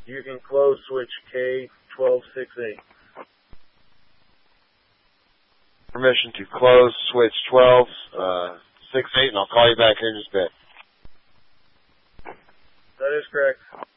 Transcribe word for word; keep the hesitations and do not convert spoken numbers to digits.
You can close switch K twelve six eight. Permission to close switch twelve six eight, and I'll call you back here in just a bit. That is correct.